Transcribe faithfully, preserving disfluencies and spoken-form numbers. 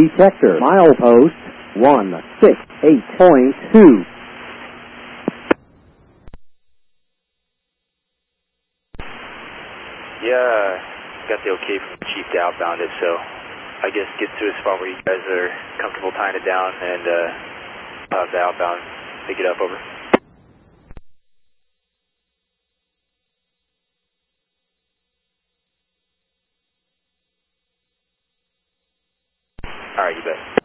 detector. Milepost one six eight point two. Yeah, got the okay from the chief to outbound it, so I guess get to a spot where you guys are comfortable tying it down and uh, have the outbound pick it up, over. All right, you bet.